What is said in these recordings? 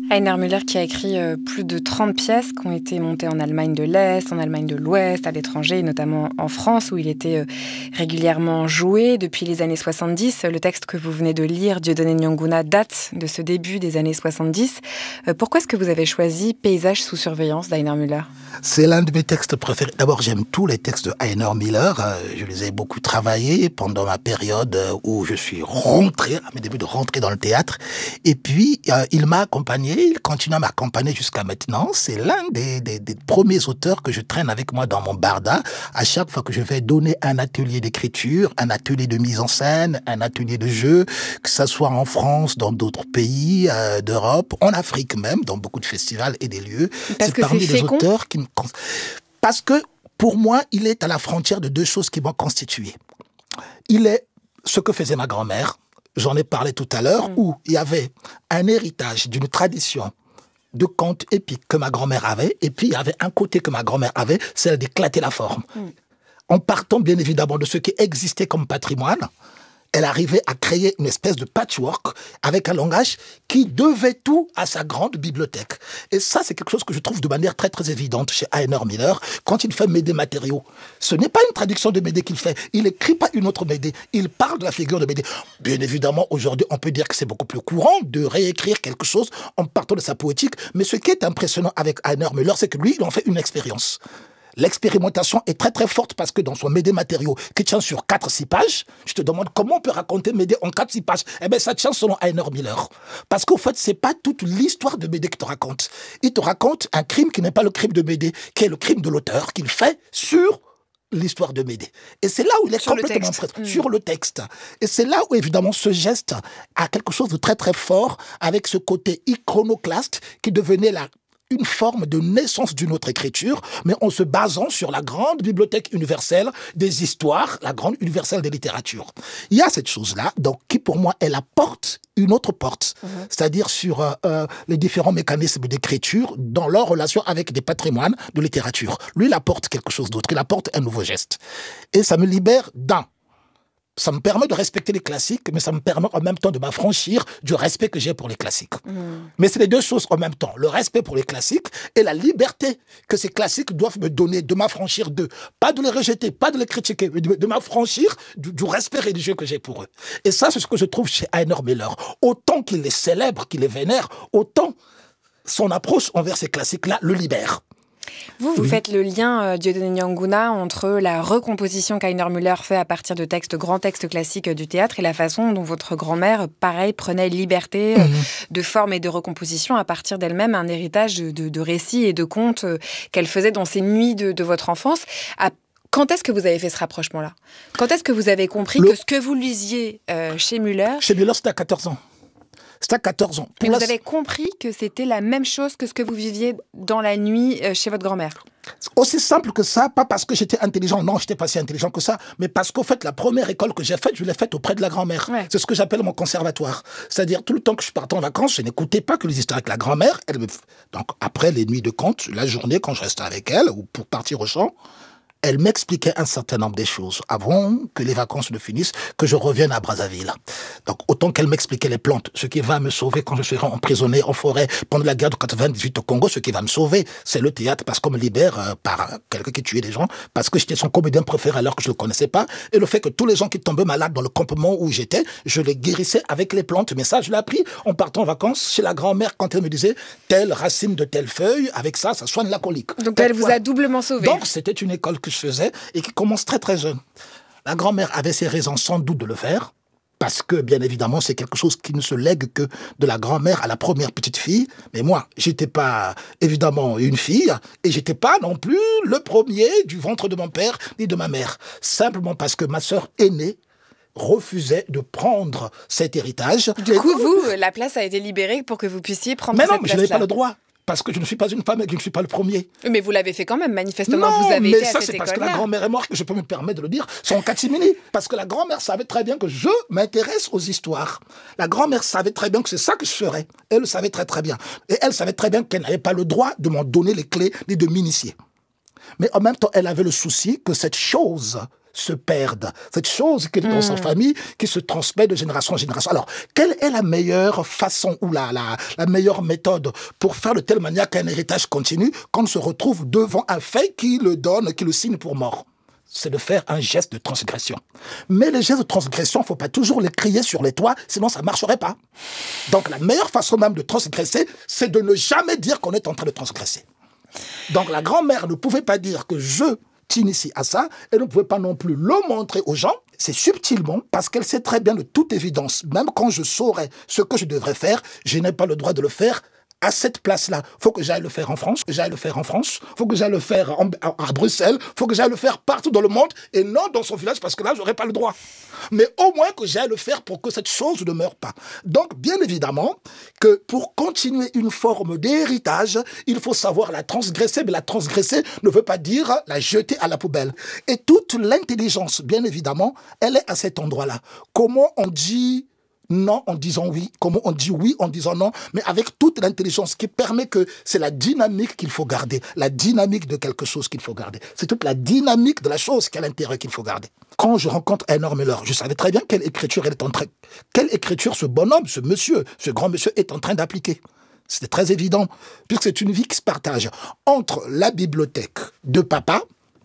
Heiner Müller qui a écrit plus de 30 pièces qui ont été montées en Allemagne de l'Est, en Allemagne de l'Ouest, à l'étranger, notamment en France, où il était régulièrement joué depuis les années 70. Le texte que vous venez de lire, Dieudonné Nianguna, date de ce début des années 70. Pourquoi est-ce que vous avez choisi Paysages sous surveillance d'Heiner Müller ? C'est l'un de mes textes préférés. D'abord, j'aime tous les textes de Heiner Müller. Je les ai beaucoup travaillés pendant ma période où je suis rentré, à mes débuts de rentrer dans le théâtre. Et puis, il m'a accompagné, il continue à m'accompagner jusqu'à maintenant. C'est l'un des premiers auteurs que je traîne avec moi dans mon barda. À chaque fois que je vais donner un atelier d'écriture, un atelier de mise en scène, un atelier de jeu, que ça soit en France, dans d'autres pays d'Europe, en Afrique même, dans beaucoup de festivals et des lieux. Parce que parmi c'est les fécond. auteurs qui me... Parce que, pour moi, il est à la frontière de deux choses qui m'ont constitué. Il est ce que faisait ma grand-mère, j'en ai parlé tout à l'heure, où il y avait un héritage d'une tradition de contes épiques que ma grand-mère avait, et puis il y avait un côté que ma grand-mère avait, celle d'éclater la forme. En partant bien évidemment de ce qui existait comme patrimoine, elle arrivait à créer une espèce de patchwork avec un langage qui devait tout à sa grande bibliothèque. Et ça, c'est quelque chose que je trouve de manière très très évidente chez Heiner Müller quand il fait Médée matériaux. Ce n'est pas une traduction de Médée qu'il fait. Il n'écrit pas une autre Médée. Il parle de la figure de Médée. Bien évidemment, aujourd'hui, on peut dire que c'est beaucoup plus courant de réécrire quelque chose en partant de sa poétique. Mais ce qui est impressionnant avec Heiner Müller, c'est que lui, il en fait une expérience. L'expérimentation est très très forte parce que dans son Médée matériaux qui tient sur 4-6 pages, je te demande comment on peut raconter Médée en 4-6 pages. Eh bien, ça tient selon Heiner Müller. Parce qu'au fait, c'est pas toute l'histoire de Médée qu'il te raconte. Il te raconte un crime qui n'est pas le crime de Médée, qui est le crime de l'auteur, qu'il fait sur l'histoire de Médée. Et c'est là où il est complètement prêt, sur le texte. Et c'est là où, évidemment, ce geste a quelque chose de très très fort avec ce côté iconoclaste qui devenait une forme de naissance d'une autre écriture, mais en se basant sur la grande bibliothèque universelle des histoires, la grande universelle des littératures. Il y a cette chose-là, donc, qui pour moi est la porte, une autre porte, c'est-à-dire sur les différents mécanismes d'écriture dans leur relation avec des patrimoines de littérature. Lui, il apporte quelque chose d'autre, il apporte un nouveau geste. Et ça me libère d'un. Ça me permet de respecter les classiques, mais ça me permet en même temps de m'affranchir du respect que j'ai pour les classiques. Mais c'est les deux choses en même temps. Le respect pour les classiques et la liberté que ces classiques doivent me donner de m'affranchir d'eux. Pas de les rejeter, pas de les critiquer, mais de m'affranchir du respect religieux que j'ai pour eux. Et ça, c'est ce que je trouve chez Heiner Müller. Autant qu'il les célèbre, qu'il les vénère, autant son approche envers ces classiques-là le libère. Vous faites le lien, Dieudonné Nianguna, entre la recomposition qu'Heiner Müller fait à partir de grands textes classiques du théâtre et la façon dont votre grand-mère, pareil, prenait liberté de forme et de recomposition à partir d'elle-même, un héritage de récits et de contes qu'elle faisait dans ses nuits de votre enfance. Quand est-ce que vous avez fait ce rapprochement-là ? Quand est-ce que vous avez compris que ce que vous lisiez chez Müller... Chez Müller, c'était à 14 ans. C'était à 14 ans. Et vous avez compris que c'était la même chose que ce que vous viviez dans la nuit chez votre grand-mère ? Aussi simple que ça, pas parce que j'étais intelligent, non, je n'étais pas si intelligent que ça, mais parce qu'au fait, la première école que j'ai faite, je l'ai faite auprès de la grand-mère. Ouais. C'est ce que j'appelle mon conservatoire. C'est-à-dire, tout le temps que je partais en vacances, je n'écoutais pas que les histoires avec la grand-mère. Donc, après les nuits de contes, la journée, quand je restais avec elle, ou pour partir au champ, elle m'expliquait un certain nombre de choses avant que les vacances ne finissent, que je revienne à Brazzaville. Donc, autant qu'elle m'expliquait les plantes, ce qui va me sauver quand je serai emprisonné en forêt pendant la guerre de 98 au Congo, ce qui va me sauver, c'est le théâtre, parce qu'on me libère par quelqu'un qui tuait des gens, parce que j'étais son comédien préféré alors que je ne le connaissais pas, et le fait que tous les gens qui tombaient malades dans le campement où j'étais, je les guérissais avec les plantes. Mais ça, je l'ai appris en partant en vacances chez la grand-mère quand elle me disait telle racine de telle feuille, avec ça soigne la colique. Donc, elle vous a doublement sauvé. Donc, c'était une école que je faisais et qui commence très très jeune. La grand-mère avait ses raisons sans doute de le faire, parce que, bien évidemment, c'est quelque chose qui ne se lègue que de la grand-mère à la première petite fille. Mais moi, j'étais pas, évidemment, une fille, et j'étais pas non plus le premier du ventre de mon père ni de ma mère. Simplement parce que ma sœur aînée refusait de prendre cet héritage. Du coup, la place a été libérée pour que vous puissiez prendre cette place-là. Mais non, je n'avais pas le droit. Parce que je ne suis pas une femme et que je ne suis pas le premier. Mais vous l'avez fait quand même, manifestement. Non, vous avez été à cette école-là. Mais ça, c'est parce que la grand-mère est morte que je peux me permettre de le dire. Son catimini. Parce que la grand-mère savait très bien que je m'intéresse aux histoires. La grand-mère savait très bien que c'est ça que je ferais. Elle le savait très très bien. Et elle savait très bien qu'elle n'avait pas le droit de m'en donner les clés ni de m'initier. Mais en même temps, elle avait le souci que cette chose se perde. Cette chose qui est dans sa famille, qui se transmet de génération en génération. Alors, quelle est la meilleure façon ou la meilleure méthode pour faire de telle manière qu'un héritage continue quand on se retrouve devant un fait qui le donne, qui le signe pour mort? C'est de faire un geste de transgression. Mais les gestes de transgression, il ne faut pas toujours les crier sur les toits, sinon ça ne marcherait pas. Donc la meilleure façon même de transgresser, c'est de ne jamais dire qu'on est en train de transgresser. Donc la grand-mère ne pouvait pas dire que je t'initie à ça, et ne pouvait pas non plus le montrer aux gens. C'est subtilement, parce qu'elle sait très bien de toute évidence, même quand je saurais ce que je devrais faire, je n'ai pas le droit de le faire à cette place-là. Il faut que j'aille le faire en France, il faut que j'aille le faire à Bruxelles, il faut que j'aille le faire partout dans le monde, et non dans son village, parce que là, je n'aurai pas le droit. Mais au moins que j'aille le faire pour que cette chose ne meure pas. Donc, bien évidemment, que pour continuer une forme d'héritage, il faut savoir la transgresser, mais la transgresser ne veut pas dire la jeter à la poubelle. Et toute l'intelligence, bien évidemment, elle est à cet endroit-là. Comment on dit non en disant oui, comment on dit oui en disant non, mais avec toute l'intelligence qui permet que c'est la dynamique qu'il faut garder, la dynamique de quelque chose qu'il faut garder. C'est toute la dynamique de la chose qui est à l'intérieur qu'il faut garder. Quand je rencontre Einar Müller, je savais très bien quelle écriture ce bonhomme, ce monsieur, ce grand monsieur est en train d'appliquer. C'était très évident, puisque c'est une vie qui se partage entre la bibliothèque de papa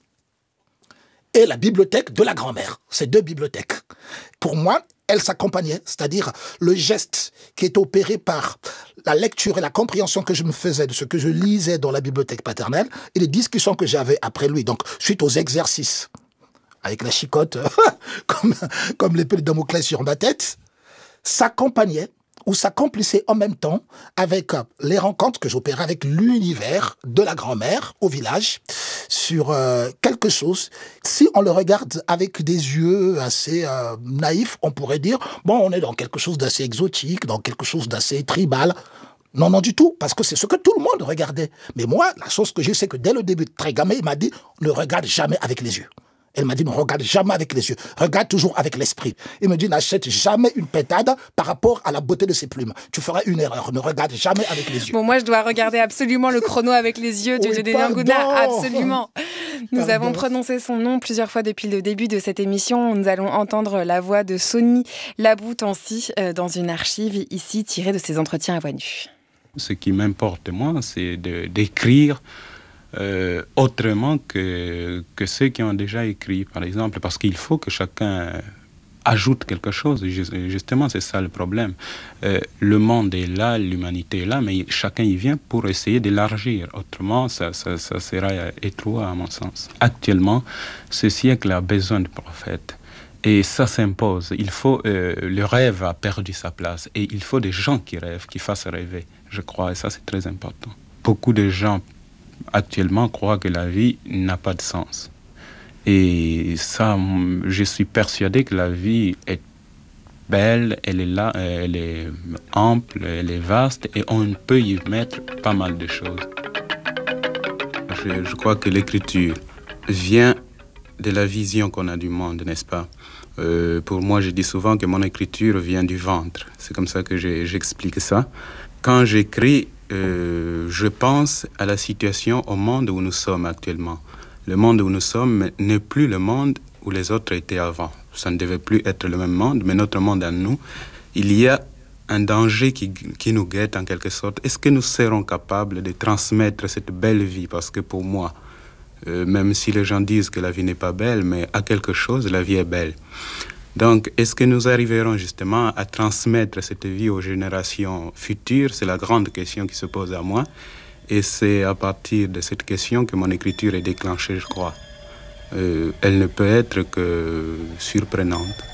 et la bibliothèque de la grand-mère. Ces deux bibliothèques. Pour moi, elles s'accompagnaient, c'est-à-dire le geste qui est opéré par la lecture et la compréhension que je me faisais de ce que je lisais dans la bibliothèque paternelle et les discussions que j'avais après lui. Donc, suite aux exercices, avec la chicotte, comme l'épée de Damoclès sur ma tête, s'accompagnait ou s'accomplissait en même temps avec les rencontres que j'opérais avec l'univers de la grand-mère au village sur quelque chose. Si on le regarde avec des yeux assez naïfs, on pourrait dire, bon, on est dans quelque chose d'assez exotique, dans quelque chose d'assez tribal. Non, non du tout, parce que c'est ce que tout le monde regardait. Mais moi, la chose que j'ai, c'est que dès le début, très gamin, il m'a dit, ne regarde jamais avec les yeux. Elle m'a dit, ne regarde jamais avec les yeux, regarde toujours avec l'esprit. Il me dit, n'achète jamais une pétade par rapport à la beauté de ses plumes. Tu feras une erreur, ne regarde jamais avec les yeux. Bon, moi, je dois regarder absolument le chrono avec les yeux du Nyanguna, absolument. Nous avons prononcé son nom plusieurs fois depuis le début de cette émission. Nous allons entendre la voix de Sony Laboutansi dans une archive ici tirée de ses entretiens à voix nue. Ce qui m'importe, moi, c'est d'écrire autrement que ceux qui ont déjà écrit, par exemple, parce qu'il faut que chacun ajoute quelque chose. Justement, c'est ça le problème. Le monde est là, l'humanité est là, mais chacun y vient pour essayer d'élargir. Autrement, ça sera étroit, à mon sens. Actuellement, ce siècle a besoin de prophètes. Et ça s'impose. Il faut, le rêve a perdu sa place. Et il faut des gens qui rêvent, qui fassent rêver, je crois. Et ça, c'est très important. Beaucoup de gens actuellement croient que la vie n'a pas de sens. Et ça, je suis persuadé que la vie est belle, elle est là, elle est ample, elle est vaste et on peut y mettre pas mal de choses. Je crois que l'écriture vient de la vision qu'on a du monde, n'est-ce pas? Pour moi, je dis souvent que mon écriture vient du ventre. C'est comme ça que j'explique ça. Quand j'écris, je pense à la situation au monde où nous sommes actuellement. Le monde où nous sommes n'est plus le monde où les autres étaient avant. Ça ne devait plus être le même monde, mais notre monde à nous, il y a un danger qui nous guette en quelque sorte. Est-ce que nous serons capables de transmettre cette belle vie? Parce que pour moi, même si les gens disent que la vie n'est pas belle, mais à quelque chose, la vie est belle. Donc, est-ce que nous arriverons justement à transmettre cette vie aux générations futures? C'est la grande question qui se pose à moi. Et c'est à partir de cette question que mon écriture est déclenchée, je crois. Elle ne peut être que surprenante.